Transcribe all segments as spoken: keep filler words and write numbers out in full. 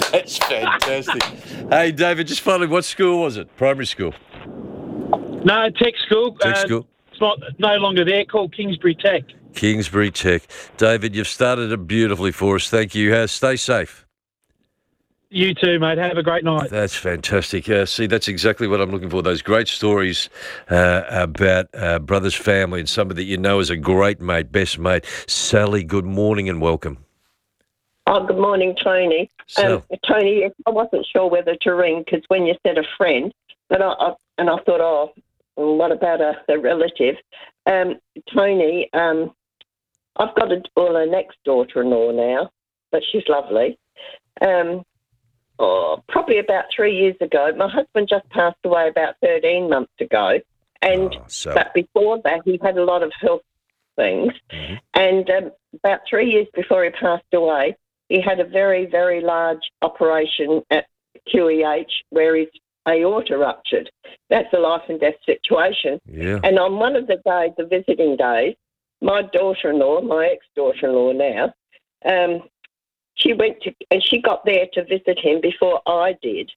That's fantastic. Hey, David, just finally, what school was it? Primary school? No, tech school. Tech uh, school? It's not no longer there, called Kingsbury Tech. Kingsbury Tech. David, you've started it beautifully for us. Thank you. Uh, stay safe. You too, mate. Have a great night. That's fantastic. Uh, see, that's exactly what I'm looking for. Those great stories uh, about uh, brother's family and somebody that you know is a great mate, best mate. Sally, good morning and welcome. Oh, good morning, Tony. Um, Tony, I wasn't sure whether to ring because when you said a friend, but I, I and I thought, oh, well, what about a, a relative? Um, Tony, um, I've got a, well, a next daughter-in-law now, but she's lovely. Um, oh, probably about three years ago, my husband just passed away about thirteen months ago, and Oh, so- but before that, he had a lot of health things, Mm-hmm. and um, about three years before he passed away, he had a very, very large operation at Q E H where his aorta ruptured. That's a life and death situation. Yeah. And on one of the days, the visiting days, my daughter-in-law, my ex-daughter-in-law now, um, she went to, and she got there to visit him before I did.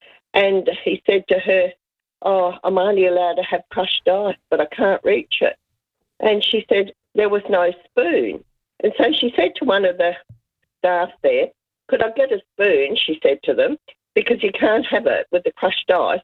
And he said to her, oh, I'm only allowed to have crushed ice, but I can't reach it. And she said there was no spoon. And so she said to one of the staff there, could I get a spoon, she said to them, because you can't have it with the crushed ice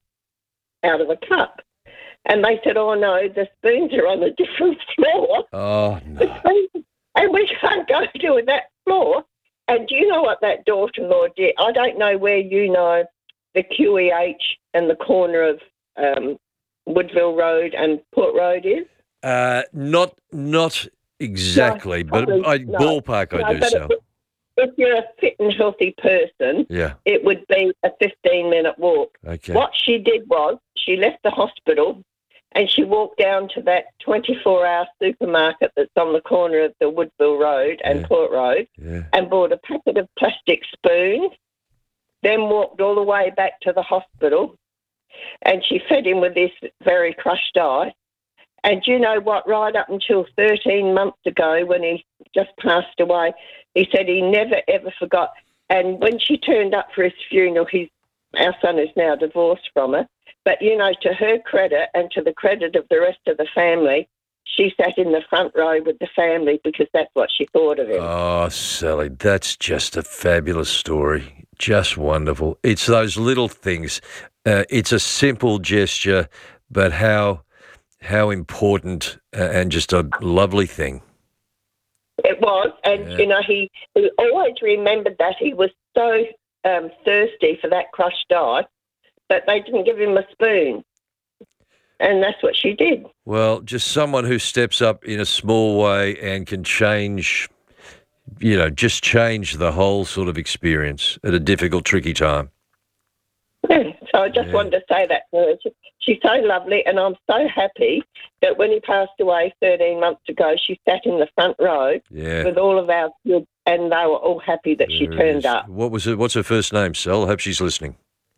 out of a cup. And they said, oh, no, the spoons are on a different floor. Oh, no. And we can't go to that floor. And do you know what that daughter-in-law did? I don't know where you know the Q E H and the corner of um, Woodville Road and Port Road is? Uh, not not exactly, No, but probably I, not. ballpark I No, do, but Sal. If, if you're a fit and healthy person, Yeah, it would be a fifteen-minute walk. okay. What she did was she left the hospital and she walked down to that twenty-four hour supermarket that's on the corner of the Woodville Road and Yeah. Port Road Yeah. and bought a packet of plastic spoons, then walked all the way back to the hospital and she fed him with this very crushed ice. And you know what? Right up until thirteen months ago when he just passed away, he said he never, ever forgot. And when she turned up for his funeral, he's, our son is now divorced from her. But, you know, to her credit and to the credit of the rest of the family, she sat in the front row with the family because that's what she thought of him. Oh, Sally, that's just a fabulous story. Just wonderful. It's those little things. Uh, it's a simple gesture, but how how important uh, and just a lovely thing. It was, and, Yeah. you know, he, he always remembered that. He was so um, thirsty for that crushed ice, but they didn't give him a spoon. And that's what she did. Well, just someone who steps up in a small way and can change, you know, just change the whole sort of experience at a difficult, tricky time. Yeah, so I just Yeah. wanted to say that to her. She- She's so lovely, and I'm so happy that when he passed away thirteen months ago, she sat in the front row Yeah. with all of our kids, and they were all happy that she There it turned is. up. What was it? What's her first name, Sal? I hope she's listening.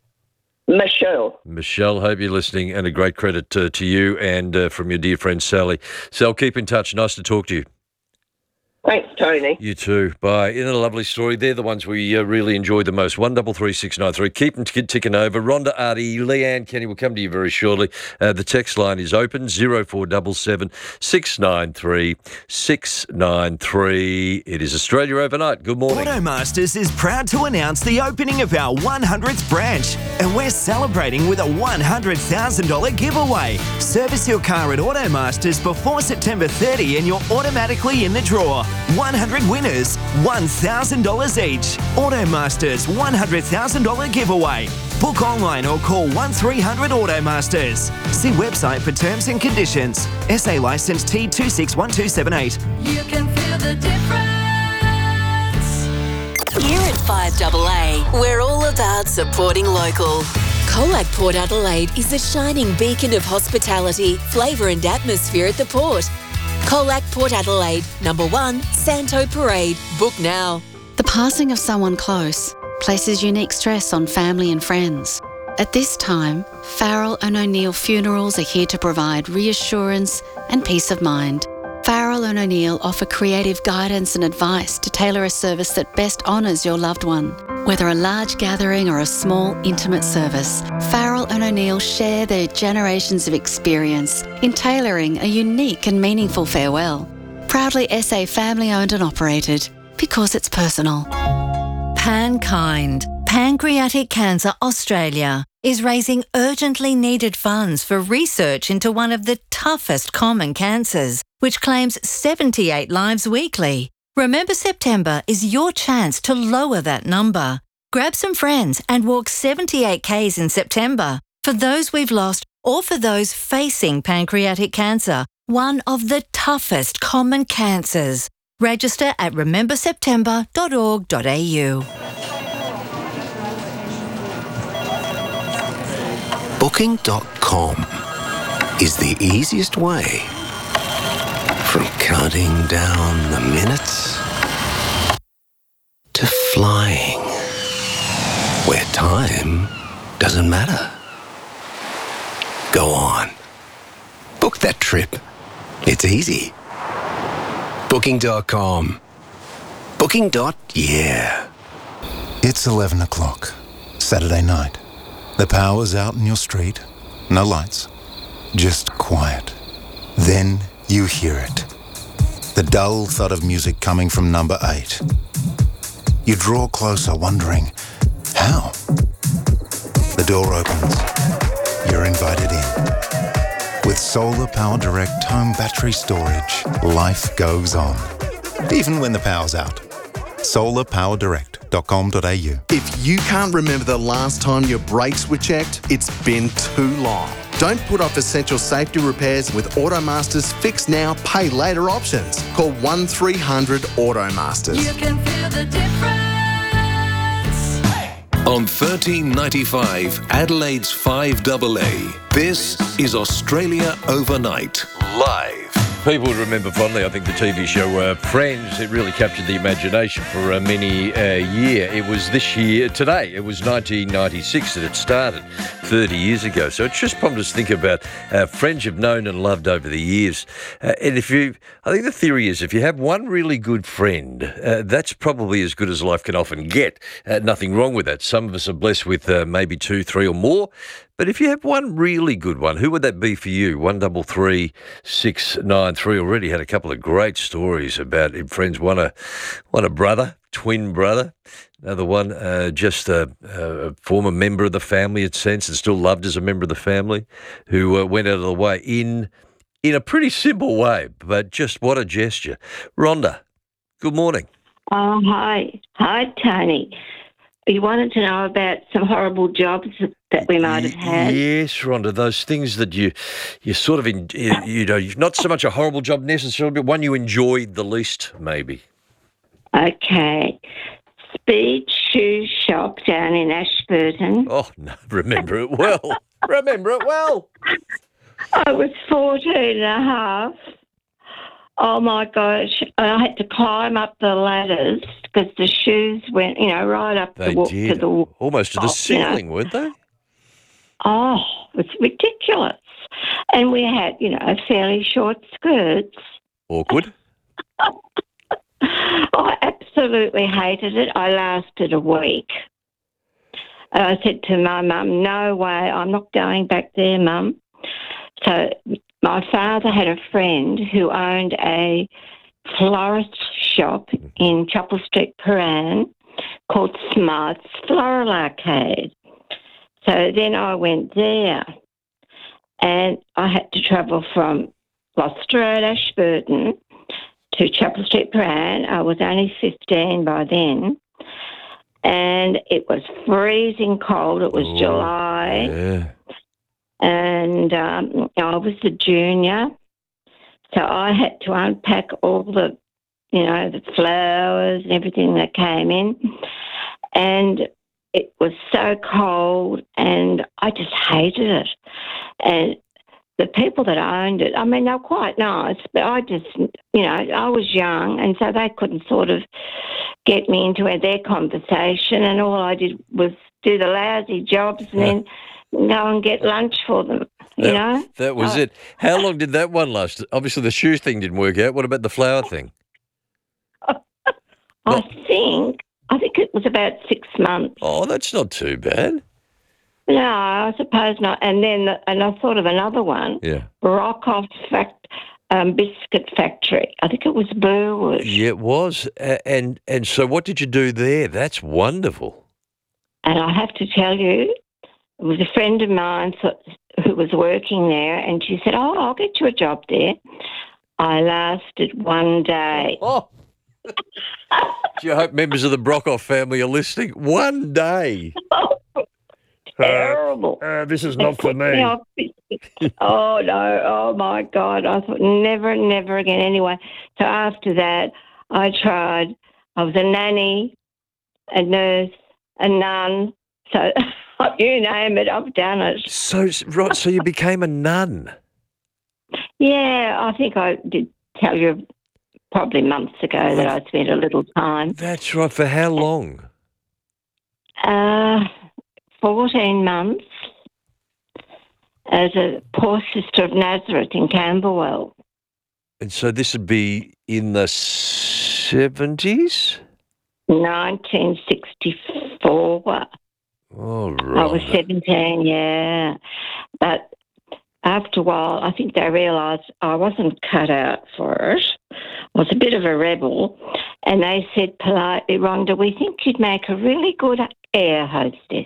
Michelle. Michelle, hope you're listening, and a great credit to, to you and uh, from your dear friend Sally. Sal, keep in touch. Nice to talk to you. Thanks, Tony. You too. Bye. Isn't it a lovely story? They're the ones we uh, really enjoy the most. One double three six nine three. Keep them t- ticking over. Rhonda, Artie, Leanne, Kenny will come to you very shortly. Uh, the text line is open zero four seven seven six nine three six nine three. It is Australia Overnight. Good morning. Automasters is proud to announce the opening of our one hundredth branch, and we're celebrating with a one hundred thousand dollars giveaway. Service your car at Automasters before September thirtieth and you're automatically in the draw. one hundred winners, one thousand dollars each. Automasters one hundred thousand dollars giveaway. Book online or call one three hundred Automasters. See website for terms and conditions. S A licence T two six one two seven eight. You can feel the difference. Here at five A A, we're all about supporting local. Colac Port Adelaide is a shining beacon of hospitality, flavour and atmosphere at the port. Colac Port Adelaide, number one, Santo Parade. Book now. The passing of someone close places unique stress on family and friends. At this time, Farrell and O'Neill Funerals are here to provide reassurance and peace of mind. Farrell and O'Neill offer creative guidance and advice to tailor a service that best honours your loved one. Whether a large gathering or a small, intimate service, Farrell and O'Neill share their generations of experience in tailoring a unique and meaningful farewell. Proudly S A family-owned and operated, because it's personal. Pankind, Pancreatic Cancer Australia, is raising urgently needed funds for research into one of the toughest common cancers, which claims seventy-eight lives weekly. Remember September is your chance to lower that number. Grab some friends and walk seventy-eight kays in September for those we've lost or for those facing pancreatic cancer, one of the toughest common cancers. Register at remember september dot org dot a u. Booking dot com is the easiest way from counting down the minutes to flying where time doesn't matter. Go on. Book that trip. It's easy. Booking dot com. Booking. Yeah. It's eleven o'clock, Saturday night. The power's out in your street. No lights. Just quiet. Then you hear it. The dull thud of music coming from number eight. You draw closer, wondering, how? The door opens. You're invited in. With Solar Power Direct home battery storage, life goes on. Even when the power's out. solar power direct dot com dot a u. If you can't remember the last time your brakes were checked, it's been too long. Don't put off essential safety repairs with Automaster's Fix Now, Pay Later options. Call one three hundred Automasters. You can feel the difference. On thirteen ninety-five, Adelaide's five A A. This is Australia Overnight, live. People would remember fondly, I think, the T V show uh, Friends. It really captured the imagination for uh, many a uh, year. It was this year, today, it was nineteen ninety-six that it started, thirty years ago. So it's just prompted us to think about uh, friends you've known and loved over the years. Uh, and if you, I think the theory is if you have one really good friend, uh, that's probably as good as life can often get. Uh, nothing wrong with that. Some of us are blessed with uh, maybe two, three or more. But if you have one really good one, who would that be for you? One double three six nine three. Already had a couple of great stories about friends. One a one a brother, twin brother. Another one, uh, just a, a former member of the family, in sense, and still loved as a member of the family, who uh, went out of the way in in a pretty simple way, but just what a gesture. Rhonda, good morning. Oh, hi. Hi, Tony. You wanted to know about some horrible jobs that we might have had? Yes, Rhonda, those things that you you sort of, in, you, you know, not so much a horrible job necessarily, but one you enjoyed the least, maybe. Okay. Speed shoe shop down in Ashburton. Oh, no, remember it well. remember it well. I was fourteen and a half. Oh, my gosh. I had to climb up the ladders because the shoes went, you know, right up they the wall. Did. To the Almost to the top, ceiling, you know. weren't they? Oh, it's ridiculous. And we had, you know, fairly short skirts. Awkward. I absolutely hated it. I lasted a week. And I said to my mum, no way, I'm not going back there, Mum. So my father had a friend who owned a florist shop in Chapel Street, Paran, called Smart's Floral Arcade. So then I went there, and I had to travel from Gloucester Road, Ashburton, to Chapel Street, Paran. I was only fifteen by then, and it was freezing cold. It was oh, July. Yeah. And um, I was the junior, so I had to unpack all the, you know, the flowers and everything that came in. And it was so cold, and I just hated it. And the people that owned it, I mean, they were quite nice, but I just, you know, I was young, and so they couldn't sort of get me into their conversation, and all I did was do the lousy jobs and then go and get lunch for them. you That, know. that was Uh, it. How long did that one last? Obviously, the shoe thing didn't work out. What about the flower thing? I think I think it was about six months. Oh, that's not too bad. No, I suppose not. And then, and I thought of another one. Yeah. Rockoff fact, um, Biscuit Factory. I think it was Burwood. Yeah, it was. A- And and so what did you do there? That's wonderful. And I have to tell you, it was a friend of mine th- who was working there, and she said, "Oh, I'll get you a job there." I lasted one day. Oh. Do you hope members of the Brockoff family are listening? One day. Terrible. Uh, uh, this is They not for put me. off biscuits. oh, no. Oh, my God. I thought never, never again. Anyway, so after that, I tried. I was a nanny, a nurse, a nun. So you name it, I've done it. So right, so you became a nun. Yeah, I think I did tell you probably months ago that I spent a little time. That's right. For how long? Uh, fourteen months as a poor sister of Nazareth in Camberwell. And so this would be in the seventies? nineteen sixty-four. Oh, I right. was seventeen, yeah. But after a while, I think they realised I wasn't cut out for it. I was a bit of a rebel. And they said politely, "Rhonda, we think you'd make a really good air hostess."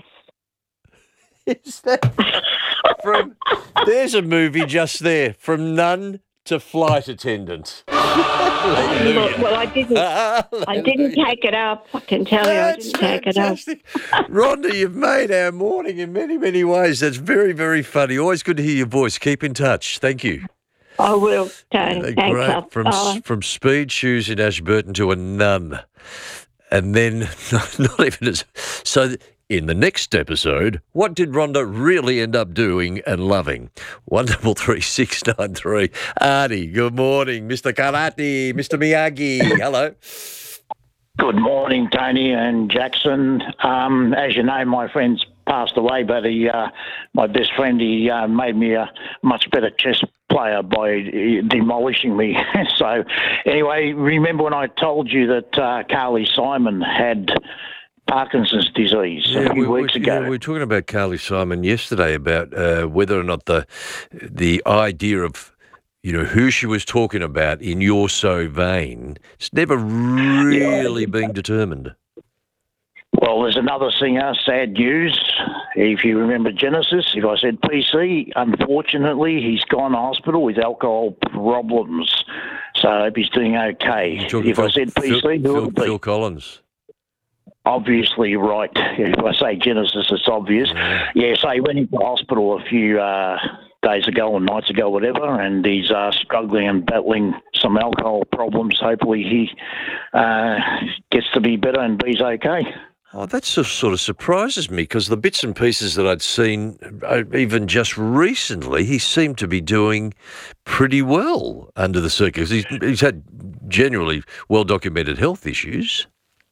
Is that from? There's a movie just there, from nun to flight attendant. Look, well, I didn't. I didn't take it up. I can tell you, I That's didn't take it up. Rhonda, you've made our morning in many, many ways. That's very, very funny. Always good to hear your voice. Keep in touch. Thank you. I will, Tony. Uh, Thanks, Great. love. From Bye. from speed shoes in Ashburton to a nun, and then not even as so. In the next episode, what did Rhonda really end up doing and loving? One double three six nine three. Artie, good morning, Mister Karate, Mister Miyagi. Hello. Good morning, Tony and Jackson. Um, as you know, my friend's passed away, but he, uh, my best friend, he uh, made me a much better chess player by uh, demolishing me. So, anyway, remember when I told you that uh, Carly Simon had Parkinson's disease a few we, weeks we, ago? yeah, we were talking about Carly Simon yesterday about uh, whether or not the the idea of you know who she was talking about in You're So Vain, it's never really Yeah. been determined. Well, there's another singer, sad news. If you remember Genesis, if I said P C, unfortunately, he's gone to hospital with alcohol problems. So I hope he's doing okay. If Talking I Phil- said P C, Phil, who Phil, would it be? Phil Collins. Obviously right. If I say Genesis, it's obvious. Yeah, so he went into hospital a few uh, days ago or nights ago, whatever, and he's uh, struggling and battling some alcohol problems. Hopefully he uh, gets to be better and he's okay. Oh, that sort of, sort of surprises me because the bits and pieces that I'd seen, uh, even just recently, he seemed to be doing pretty well under the circumstances. He's, he's had generally well-documented health issues.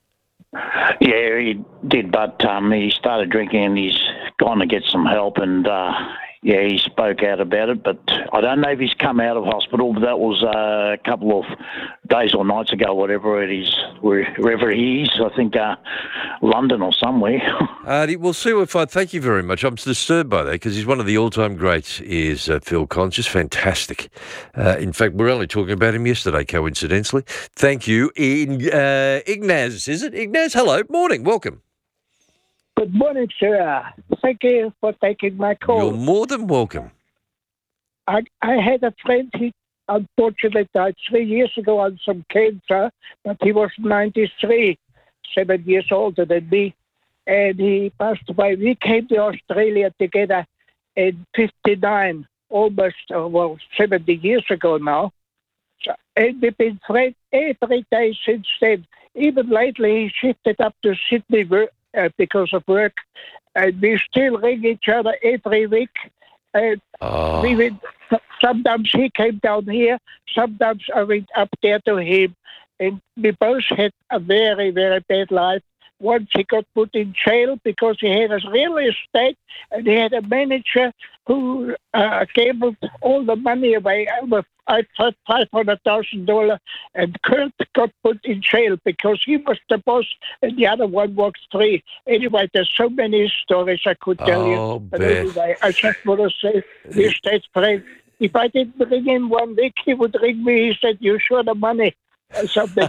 Yeah, he did, but um, he started drinking and he's gone to get some help and, uh, yeah, he spoke out about it, but I don't know if he's come out of hospital, but that was uh, a couple of days or nights ago, whatever it is, wherever he is, I think uh, London or somewhere. Artie, we'll see if I thank you very much. I'm disturbed by that because he's one of the all-time greats, is uh, Phil Collins, just fantastic. Uh, in fact, we we're only talking about him yesterday, coincidentally. Thank you. In, uh, Ignaz, is it? Ignaz, hello, morning, welcome. Good morning, sir. Thank you for taking my call. You're more than welcome. I, I had a friend, he unfortunately died three years ago on some cancer, but he was ninety-three, seven years older than me, and he passed away. We came to Australia together in fifty-nine, almost, uh, well, seventy years ago now. So, and we've been friends every day since then. Even lately, he shifted up to Sydney uh, because of work, and we still ring each other every week. And oh. we went, sometimes he came down here, sometimes I went up there to him, and we both had a very, very bad life. once he got put in jail because he had a real estate and he had a manager who uh, gambled all the money away, over five hundred thousand dollars, and Kurt got put in jail because he was the boss and the other one was free. Anyway, there's so many stories I could tell Oh, you. But Beth. anyway, I just want to say, the estate friend, if I didn't ring him one week, he would ring me. He said, "You sure the money?" Or something.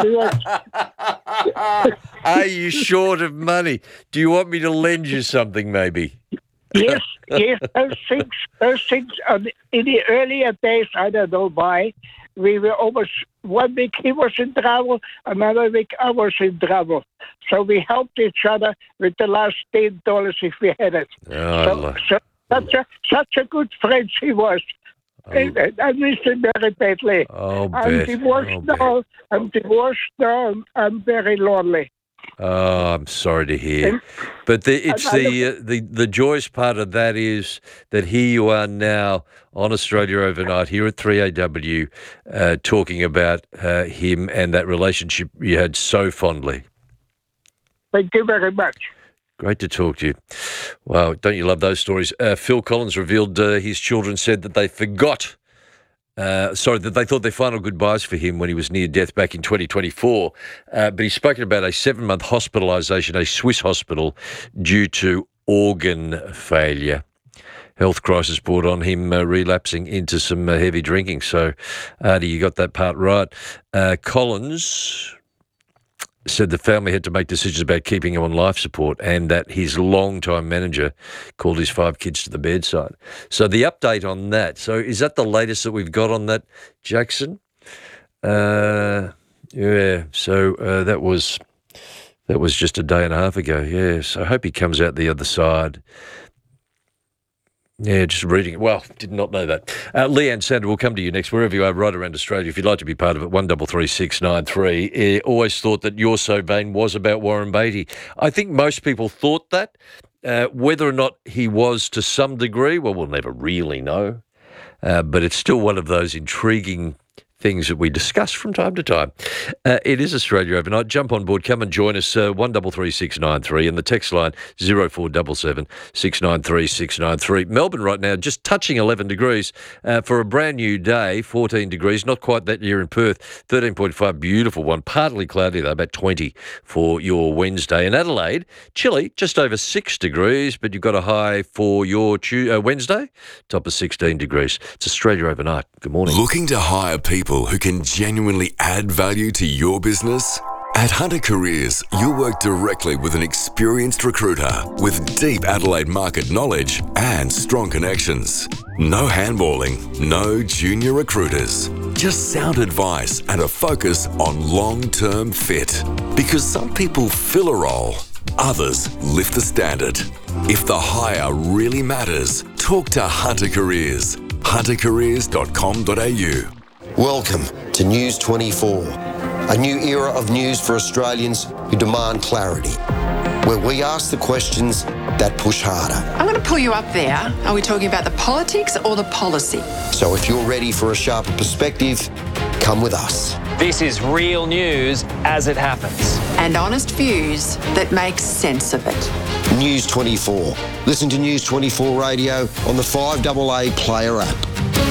Are you short of money? Do you want me to lend you something, maybe? Yes, yes, those things, those things, um, in the earlier days, I don't know why, we were almost, one week he was in trouble, another week I was in trouble. So we helped each other with the last ten dollars if we had it. Oh, so, lo- so, such, a, such a good friend he was. I, I miss him very badly. Oh, I'm Beth. divorced Oh, now. I'm divorced now. I'm, I'm very lonely. Oh, I'm sorry to hear. But the, it's I- I the, uh, the the joyous part of that is that here you are now on Australia Overnight here at three A W uh, talking about uh, him and that relationship you had so fondly. Thank you very much. Great to talk to you. Wow, don't you love those stories? Uh, Phil Collins revealed uh, his children said that they forgot, uh, sorry, that they thought their final goodbyes for him when he was near death back in twenty twenty-four. Uh, but he's spoken about a seven-month hospitalisation, a Swiss hospital, due to organ failure. Health crisis brought on him uh, relapsing into some uh, heavy drinking. So, Artie, you got that part right. Uh, Collins said the family had to make decisions about keeping him on life support and that his long-time manager called his five kids to the bedside. So the update on that. So is that the latest that we've got on that, Jackson? Uh, yeah, so uh, that was that was just a day and a half ago, yeah. So I hope he comes out the other side. Yeah, just reading it. Well, did not know that. Uh, Leanne Sander, we'll come to you next, wherever you are, right around Australia. If you'd like to be part of it, one double three six nine three. Uh, always thought that You're So Vain was about Warren Beatty. I think most people thought that. Uh, whether or not he was to some degree, well, we'll never really know. Uh, but it's still one of those intriguing things that we discuss from time to time. Uh, it is Australia Overnight. Jump on board. Come and join us. Uh, one double three six nine three and the text line zero four seven seven six nine three six nine three. Melbourne right now just touching eleven degrees uh, for a brand new day. fourteen degrees. Not quite that year in Perth. thirteen point five. Beautiful one. Partly cloudy though. About twenty for your Wednesday. In Adelaide, chilly. Just over six degrees. But you've got a high for your Tu- uh, Wednesday. Top of sixteen degrees. It's Australia Overnight. Good morning. Looking to hire people who can genuinely add value to your business? At Hunter Careers, you'll work directly with an experienced recruiter with deep Adelaide market knowledge and strong connections. No handballing, no junior recruiters. Just sound advice and a focus on long-term fit. Because some people fill a role, others lift the standard. If the hire really matters, talk to Hunter Careers. hunter careers dot com dot a u. Welcome to News twenty-four, a new era of news for Australians who demand clarity, where we ask the questions that push harder. I'm going to pull you up there. Are we talking about the politics or the policy? So if you're ready for a sharper perspective, come with us. This is real news as it happens. And honest views that make sense of it. News twenty-four. Listen to News twenty-four Radio on the five A A Player app.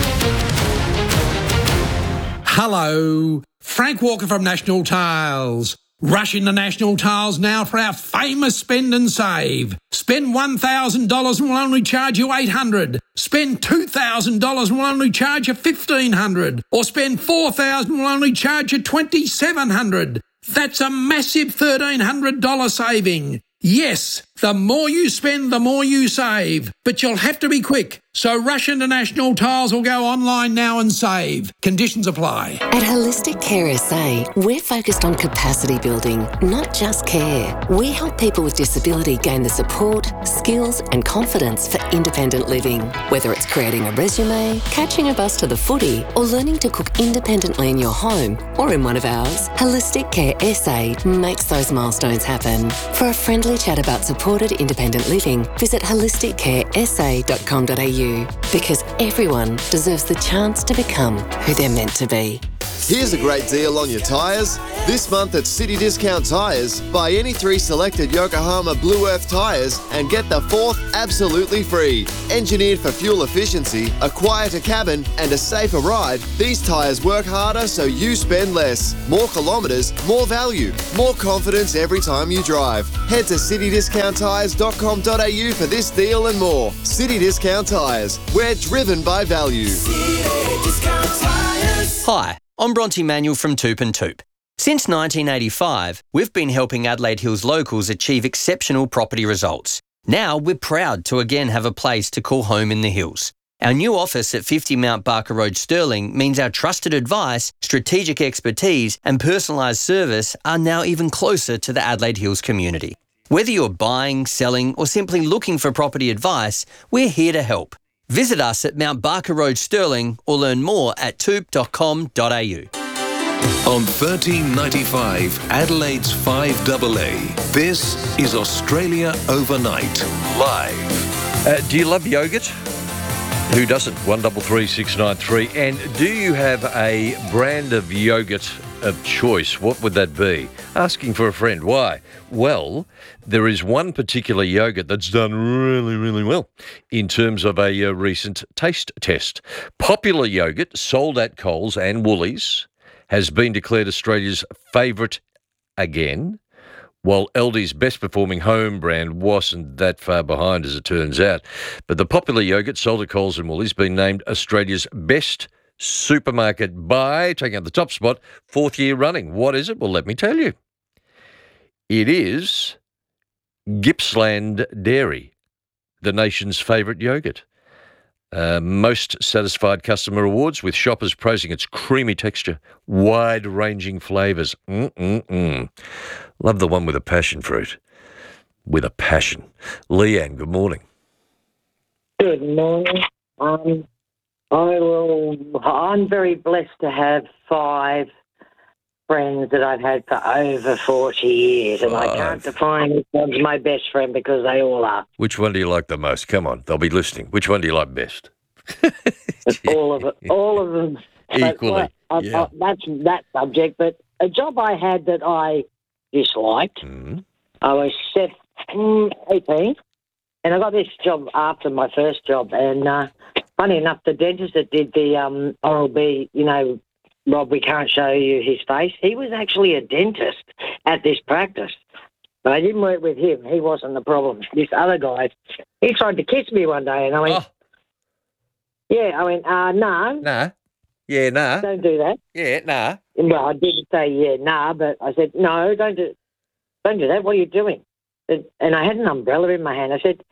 Hello, Frank Walker from National Tiles. Rush into National Tiles now for our famous spend and save. Spend one thousand dollars and we'll only charge you eight hundred dollars. Spend two thousand dollars and we'll only charge you fifteen hundred dollars. Or spend four thousand dollars and we'll only charge you twenty-seven hundred dollars. That's a massive thirteen hundred dollars saving. Yes, the more you spend, the more you save. But you'll have to be quick. So rush into National Tiles or go online now and save. Conditions apply. At Holistic Care S A, we're focused on capacity building, not just care. We help people with disability gain the support, skills and confidence for independent living. Whether it's creating a resume, catching a bus to the footy, or learning to cook independently in your home or in one of ours, Holistic Care S A makes those milestones happen. For a friendly chat about supported independent living, visit holistic care s a dot com dot a u because everyone deserves the chance to become who they're meant to be. Here's a great deal on your tyres. This month at City Discount Tyres, buy any three selected Yokohama Blue Earth tyres and get the fourth absolutely free. Engineered for fuel efficiency, a quieter cabin and a safer ride, these tyres work harder so you spend less. More kilometres, more value, more confidence every time you drive. Head to city discount tyres dot com dot a u for this deal and more. City Discount Tyres, we're driven by value. Hi, I'm Bronte Manuel from Toop and Toop. Since nineteen eighty-five, we've been helping Adelaide Hills locals achieve exceptional property results. Now we're proud to again have a place to call home in the hills. Our new office at fifty Mount Barker Road, Stirling, means our trusted advice, strategic expertise and personalised service are now even closer to the Adelaide Hills community. Whether you're buying, selling or simply looking for property advice, we're here to help. Visit us at Mount Barker Road, Stirling or learn more at toop dot com dot a u. On thirteen ninety-five, Adelaide's five A A, this is Australia Overnight, live. Uh, do you love yogurt? Who doesn't? one three three six nine three. And do you have a brand of yogurt of choice? What would that be? Asking for a friend. Why? Well, there is one particular yogurt that's done really, really well in terms of a uh, recent taste test. Popular yogurt sold at Coles and Woolies has been declared Australia's favourite again, while Aldi's best-performing home brand wasn't that far behind, as it turns out. But the popular yogurt sold at Coles and Woolies been named Australia's best supermarket by, taking up the top spot, fourth year running. What is it? Well, let me tell you. It is Gippsland Dairy, the nation's favourite yogurt. Uh, most satisfied customer awards, with shoppers praising its creamy texture, wide-ranging flavours. Mm-mm-mm. Love the one with a passion fruit. With a passion. Leanne, good morning. Good morning. Um, I will. I'm very blessed to have five friends that I've had for over forty years, and I can't define which one's my best friend because they all are. Which one do you like the most? Come on, they'll be listening. Which one do you like best? all of it, all of them Equally, But, uh, yeah. uh, that's that subject. But a job I had that I disliked. Mm. I was set, mm, eighteen, and I got this job after my first job. And uh, funny enough, the dentist that did the um, Oral B, you know, Rob, we can't show you his face. He was actually a dentist at this practice. But I didn't work with him. He wasn't the problem. This other guy, he tried to kiss me one day, and I went, yeah, I went, uh, no. Nah. Yeah, nah. Don't do that. Yeah, nah. Well, I didn't say, yeah, nah, but I said, no, don't do, don't do that. What are you doing? And I had an umbrella in my hand. I said,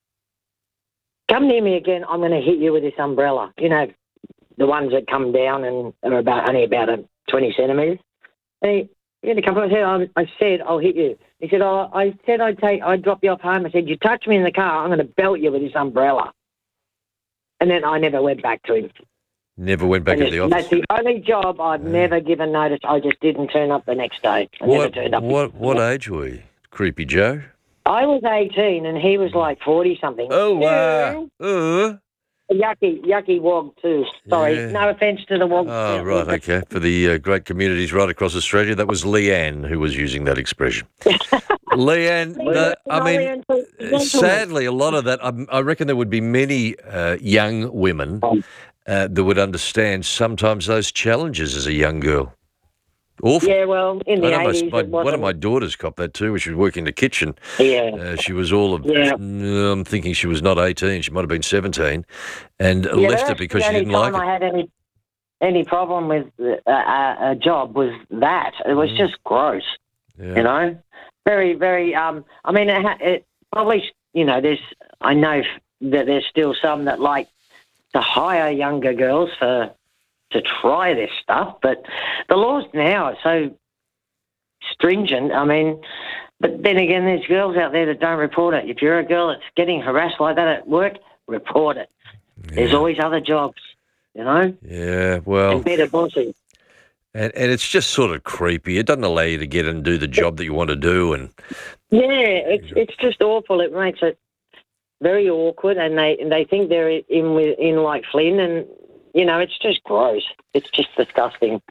come near me again. I'm going to hit you with this umbrella. You know, the ones that come down and are about only about a twenty centimetres. And he, he had to come up. I said, I, I said, I'll hit you. He said, oh, I said I'd take, I'd drop you off home. I said, you touch me in the car, I'm going to belt you with this umbrella. And then I never went back to him. Never went back And to the it's- office. That's the only job I've never given notice. I just didn't turn up the next day. I never What, turned up. what, what age were you, Creepy Joe? I was eighteen and he was like forty-something. Oh, wow. Uh. Yucky, yucky wog too. Sorry, Yeah. no offence to the wog. Oh, right, okay. For the uh, great communities right across Australia, that was Leanne who was using that expression. Leanne, no, I mean, uh, sadly, a lot of that, I, I reckon there would be many uh, young women uh, that would understand sometimes those challenges as a young girl. Awful. Yeah, well, in the I know my- eighties, my- it one of wasn't. my daughters copped that too when she was working in the kitchen. Yeah. Uh, she was all of, Yeah. mm, I'm thinking she was not eighteen, she might have been seventeen, and Yeah, left that's it because the she only didn't like time it. I had any any problem with uh, a, a job was that it was just gross. Yeah. You know, very, very. Um, I mean, it, ha- it probably, you know, there's. I know f- that there's still some that like to hire younger girls for to try this stuff, but the laws now are so stringent. I mean, but then again, there's girls out there that don't report it. If you're a girl that's getting harassed like that at work, report it. There's always other jobs, you know, Yeah, well, and better bossy. and, and it's just sort of creepy. It doesn't allow you to get and do the job that you want to do, and Yeah, it's it's just awful. It makes it very awkward, and they and they think they're in with in like Flynn, and you know, it's just gross. It's just disgusting.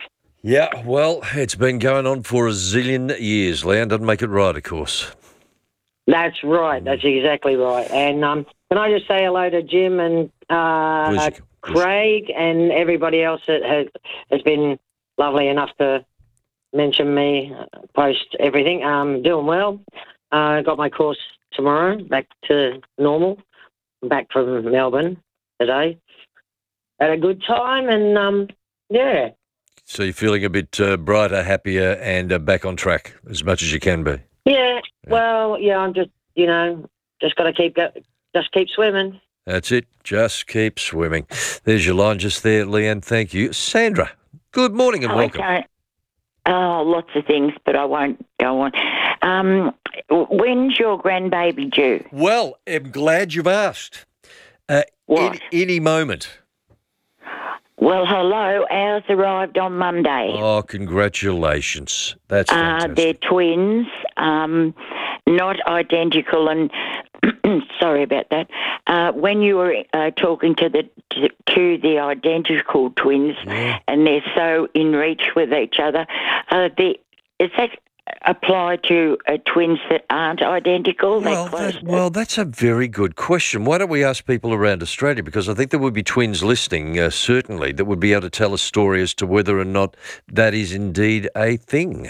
Yeah, well, it's been going on for a zillion years, Leanne. Doesn't make it right, of course. That's right. That's exactly right. And um, can I just say hello to Jim and uh, Craig and everybody else that has, has been lovely enough to mention me, uh, post everything. Um, doing well. I uh, got my course tomorrow, back to normal. I'm back from Melbourne today. Had a good time and, um, yeah. So you're feeling a bit uh, brighter, happier, and uh, back on track as much as you can be. Yeah, well, yeah, I'm just, you know, just got to keep go- just keep swimming. That's it. Just keep swimming. There's your line just there, Leanne. Thank you. Sandra, good morning and Oh, welcome. okay. Oh, lots of things, but I won't go on. Um, when's your grandbaby due? Well, I'm glad you've asked. Uh, What? Any, any moment. Well, hello. Ours arrived on Monday. Oh, congratulations. That's Uh, fantastic. they're twins, um, not identical, and sorry about that. Uh, when you were uh, talking to the to, to the identical twins, and they're so in reach with each other, uh, they, is that apply to uh, twins that aren't identical? Well, that close? that, well, that's a very good question. Why don't we ask people around Australia? Because I think there would be twins listening, uh, certainly, that would be able to tell a story as to whether or not that is indeed a thing.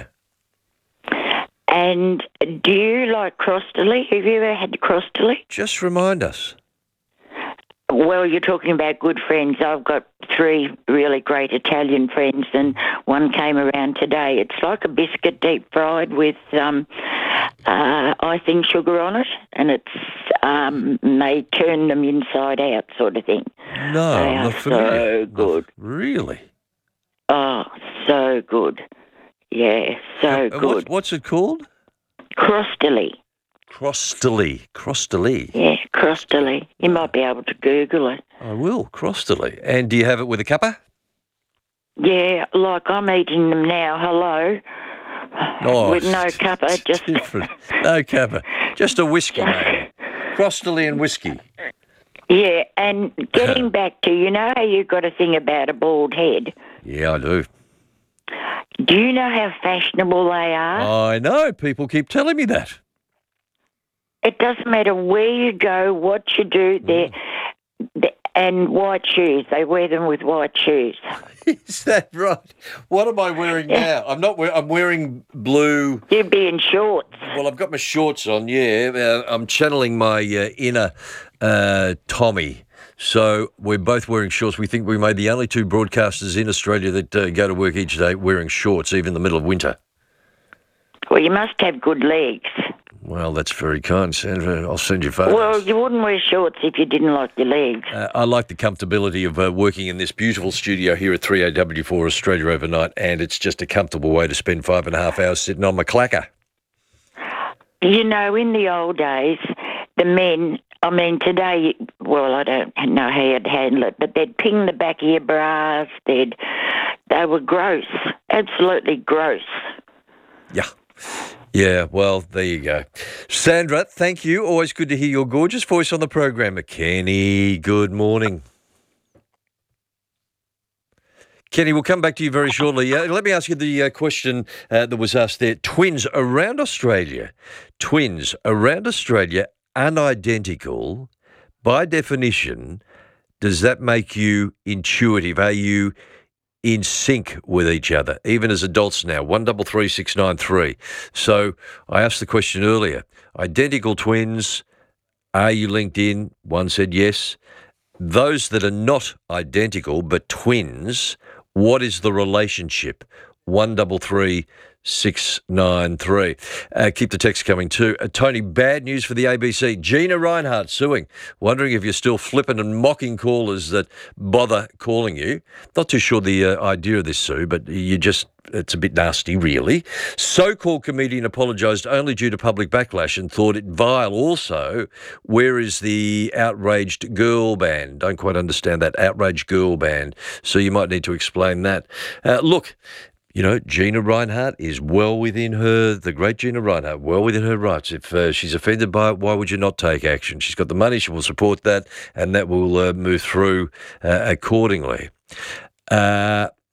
And do you like crostoli? Have you ever had crostoli? Just remind us. Well, you're talking about good friends. I've got three really great Italian friends, and one came around today. It's like a biscuit deep fried with um, uh, icing sugar on it, and it's um, they turn them inside out, sort of thing. No, they I'm are not familiar. so good. Really? Oh, so good. Yeah, so Uh, good. what, what's it called? Crostoli. Crostoli. Crostoli. Yeah, crostoli. You might be able to Google it. I will. Crostoli. And do you have it with a cuppa? Yeah, like I'm eating them now. Hello. Oh, With no cuppa, just different. No cuppa. Just a whiskey, mate. Crostoli and whiskey. yeah. And getting back to, you know how you got a thing about a bald head. Yeah, I do. Do you know how fashionable they are? I know. People keep telling me that. It doesn't matter where you go, what you do, they're, they and white shoes. They wear them with white shoes. Is that right? What am I wearing now? I'm not. Wear, I'm wearing blue. You'd be in shorts. Well, I've got my shorts on. Yeah, uh, I'm channeling my uh, inner uh, Tommy. So we're both wearing shorts. We think we made the only two broadcasters in Australia that uh, go to work each day wearing shorts, even in the middle of winter. Well, you must have good legs. Well, that's very kind, Sandra. I'll send you photos. Well, you wouldn't wear shorts if you didn't like your legs. Uh, I like the comfortability of uh, working in this beautiful studio here at three A W four Australia overnight, and it's just a comfortable way to spend five and a half hours sitting on my clacker. You know, in the old days, the men, I mean, today, well, I don't know how you'd handle it, but they'd ping the back of your bras. They'd, they were gross, absolutely gross. Yeah. Yeah, well, there you go. Sandra, thank you. Always good to hear your gorgeous voice on the program. Kenny, good morning. Kenny, we'll come back to you very shortly. Uh, let me ask you the uh, question uh, that was asked there. Twins around Australia, twins around Australia, unidentical, by definition, does that make you intuitive? Are you in sync with each other, even as adults now? One double three six nine three. So I asked the question earlier. Identical twins, are you linked in? One said yes. Those that are not identical but twins, what is the relationship? One double three six nine three. Uh, keep the text coming too. Uh, Tony, bad news for the A B C. Gina Reinhardt suing. Wondering if you're still flipping and mocking callers that bother calling you. Not too sure the uh, idea of this, Sue, but you just, it's a bit nasty, really. So-called comedian apologised only due to public backlash and thought it vile. Also, where is the outraged girl ban? Don't quite understand that outraged girl ban. So you might need to explain that. Uh, look, you know, Gina Reinhardt is well within her, the great Gina Reinhardt, well within her rights. If uh, she's offended by it, why would you not take action? She's got the money, she will support that, and that will uh, move through uh, accordingly. Uh,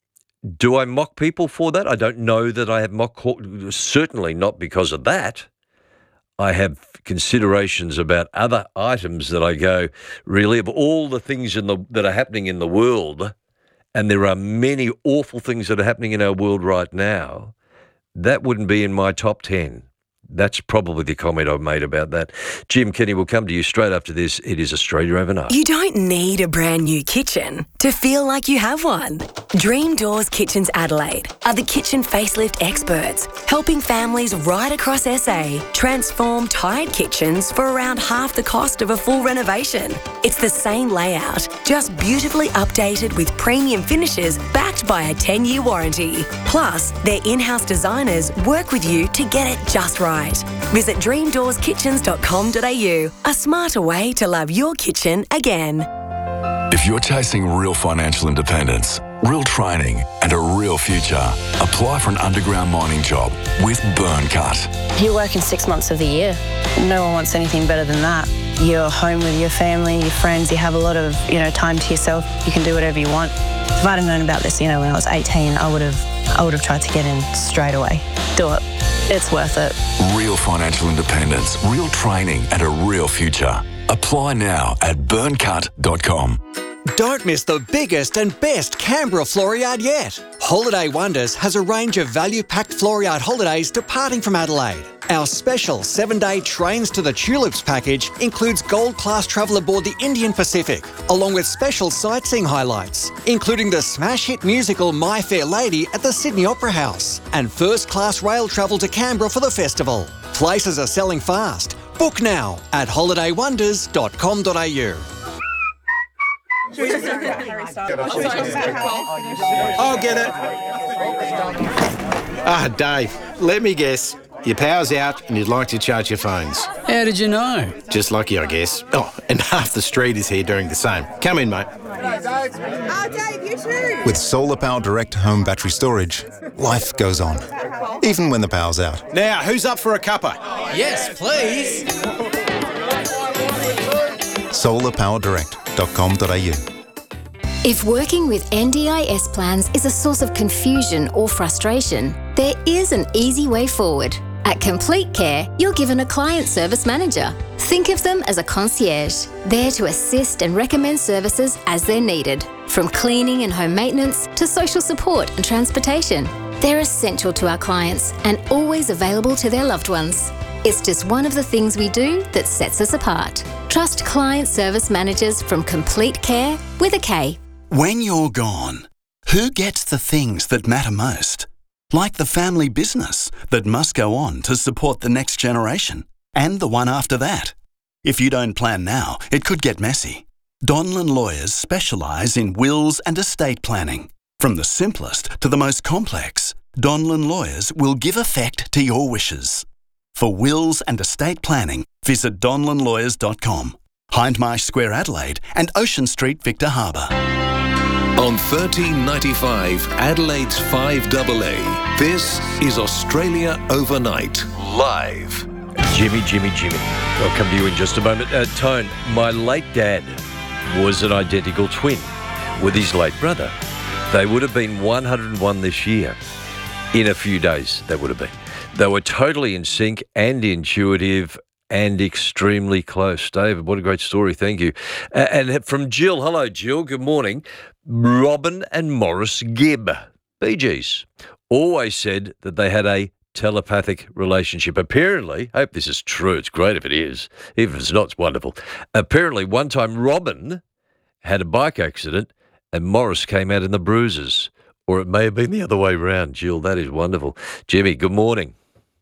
Do I mock people for that? I don't know that I have mock. Certainly not because of that. I have considerations about other items that I go, really, of all the things in the that are happening in the world, and there are many awful things that are happening in our world right now, that wouldn't be in my top ten. That's probably the comment I've made about that. Jim, Kenny, will come to you straight after this. It is Australia Overnight. You don't need a brand new kitchen to feel like you have one. Dream Doors Kitchens Adelaide are the kitchen facelift experts, helping families right across S A transform tired kitchens for around half the cost of a full renovation. It's the same layout, just beautifully updated with premium finishes backed by a ten-year warranty. Plus, their in-house designers work with you to get it just right. Visit dream doors kitchens dot com dot a u, a smarter way to love your kitchen again. If you're chasing real financial independence, real training, and a real future, apply for an underground mining job with Burncut. You're working six months of the year. No one wants anything better than that. You're home with your family, your friends, you have a lot of, you know, time to yourself. You can do whatever you want. If I'd have known about this, you know, when I was eighteen, I would have I would have tried to get in straight away. Do it. It's worth it. Real financial independence, real training, and a real future. Apply now at burncut dot com. Don't miss the biggest and best Canberra Floriade yet. Holiday Wonders has a range of value-packed Floriade holidays departing from Adelaide. Our special seven-day Trains to the Tulips package includes gold-class travel aboard the Indian Pacific, along with special sightseeing highlights, including the smash hit musical My Fair Lady at the Sydney Opera House, and first-class rail travel to Canberra for the festival. Places are selling fast. Book now at holiday wonders dot com dot a u. I'll get it. Ah, Dave, let me guess. Your power's out and you'd like to charge your phones. How did you know? Just lucky, I guess. Oh, and half the street is here doing the same. Come in, mate. Oh, Dave, you too. With Solar Power Direct Home Battery Storage, life goes on, even when the power's out. Now, who's up for a cuppa? Yes, please. solar power direct dot com dot a u. If working with N D I S plans is a source of confusion or frustration, there is an easy way forward. At Complete Care, you're given a client service manager. Think of them as a concierge, there to assist and recommend services as they're needed, from cleaning and home maintenance to social support and transportation. They're essential to our clients and always available to their loved ones. It's just one of the things we do that sets us apart. Trust client service managers from Complete Care with a K. When you're gone, who gets the things that matter most? Like the family business that must go on to support the next generation and the one after that. If you don't plan now, it could get messy. Donlan Lawyers specialise in wills and estate planning. From the simplest to the most complex, Donlan Lawyers will give effect to your wishes. For wills and estate planning, visit donlan lawyers dot com, Hindmarsh Square, Adelaide, and Ocean Street, Victor Harbour. On thirteen ninety-five Adelaide's five A A, this is Australia Overnight, live. Jimmy, Jimmy, Jimmy. I'll come to you in just a moment. Uh, Tone, my late dad was an identical twin with his late brother. They would have been one hundred and one this year. In a few days, they would have been. They were totally in sync and intuitive and extremely close. David, what a great story. Thank you. Uh, and from Jill. Hello, Jill. Good morning. Robin and Morris Gibb, Bee Gees, always said that they had a telepathic relationship. Apparently, I hope this is true. It's great if it is. Even if it's not, it's wonderful. Apparently, one time Robin had a bike accident and Morris came out in the bruises. Or it may have been the other way around. Jill, that is wonderful. Jimmy, good morning.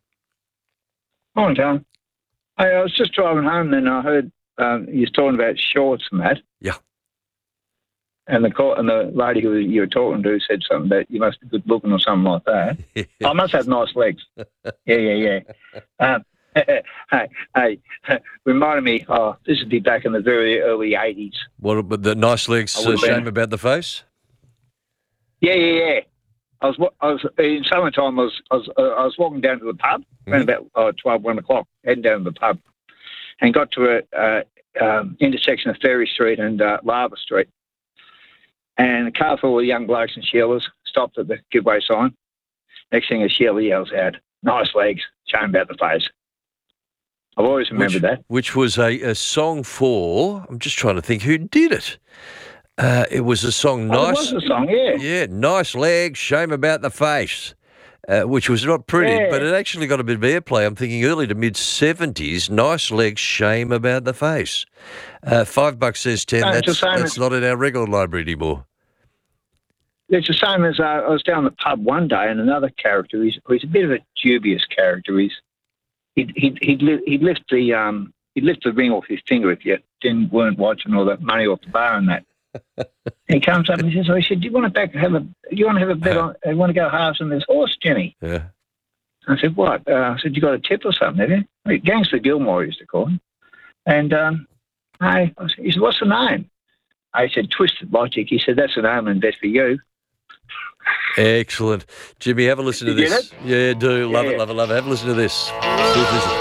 Morning, Tom. Hey, I was just driving home, then I heard um, you was talking about shorts and that. Yeah. And the call, and the lady who you were talking to said something about you must be good looking or something like that. I must have nice legs. Yeah, yeah, yeah. Um, hey, hey, reminded me. Oh, this would be back in the very early eighties. What? But the nice legs. Uh, shame about the face. Yeah, yeah, yeah. I was, I was in summertime. I was, I was, uh, I was walking down to the pub mm-hmm. around about uh, twelve, one o'clock, heading down to the pub, and got to a uh, um, intersection of Ferry Street and uh, Lava Street, and a car full of young blokes and Sheilas stopped at the giveaway sign. Next thing is Sheila yells out, "Nice legs, shame about the face." I've always remembered which, that. Which was a, a song for, I'm just trying to think who did it. Uh, it was a song, Oh, Nice. it was a song, yeah. Yeah, Nice Legs, Shame About the Face, uh, which was not pretty, Yeah. but it actually got a bit of airplay. I'm thinking early to mid-seventies, Nice Legs, Shame About the Face. Uh, five bucks says ten. No, it's that's the same that's as- not in our record library anymore. It's the same as uh, I was down the pub one day, and another character. He's, he's a bit of a dubious character. He's he'd he'd he'd, li- he'd lift the um he'd lift the ring off his finger if you didn't weren't watching all that money off the bar and that. He comes up and he says, "Oh, he said, do you want to back have a do you want to have a bet on? You want to go halves on this horse, Jimmy?" Yeah. I said, "What?" Uh, I said, "You got a tip or something, have you?" Hey, Gangster Gilmore used to call him. And um, I, I said, he said, "What's the name?" I said, "Twisted Logic." He said, "That's the name and best for you." Excellent. Jimmy, have a listen to You get this. Yeah, do. Love Yeah. it, love it, love it. Have a listen to this. See if this is-